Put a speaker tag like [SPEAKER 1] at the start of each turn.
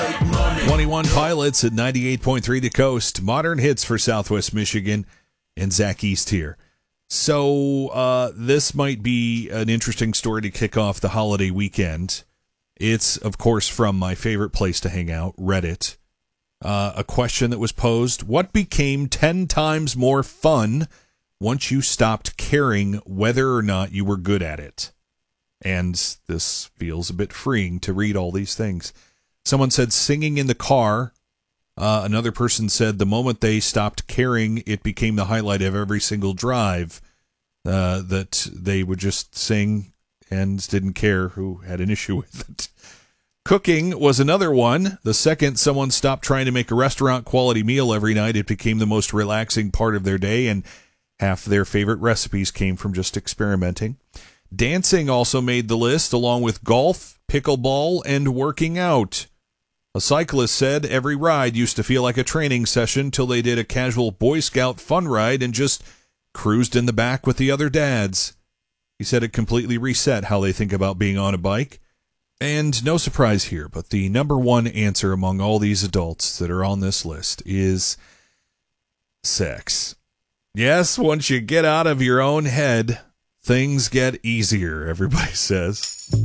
[SPEAKER 1] 21 Pilots at 98.3 The Coast. Modern hits for Southwest Michigan and Zach East here. So this might be an interesting story to kick off the holiday weekend. It's, of course, from my favorite place to hang out, Reddit. A question that was posed: what became 10 times more fun once you stopped caring whether or not you were good at it? And this feels a bit freeing to read all these things. Someone said singing in the car. Another person said the moment they stopped caring, it became the highlight of every single drive, that they would just sing and didn't care who had an issue with it. Cooking was another one. The second someone stopped trying to make a restaurant-quality meal every night, it became the most relaxing part of their day, and half their favorite recipes came from just experimenting. Dancing also made the list, along with golf, pickleball, and working out. A cyclist said every ride used to feel like a training session till they did a casual Boy Scout fun ride and just cruised in the back with the other dads. He said it completely reset how they think about being on a bike. And no surprise here, but the number one answer among all these adults that are on this list is sex. Yes, once you get out of your own head, things get easier, everybody says.